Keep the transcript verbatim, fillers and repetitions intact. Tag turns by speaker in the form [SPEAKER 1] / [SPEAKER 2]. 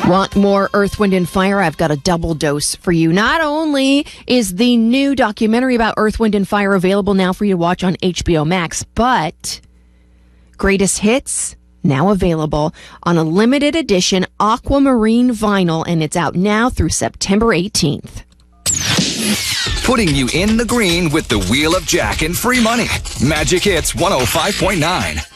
[SPEAKER 1] Want more Earth, Wind, and Fire? I've got a double dose for you. Not only is the new documentary about Earth, Wind, and Fire available now for you to watch on H B O Max, but Greatest Hits now available on a limited edition aquamarine vinyl, and it's out now through September eighteenth.
[SPEAKER 2] Putting you in the green with the Wheel of Jack and free money. Magic Hits one oh five point nine.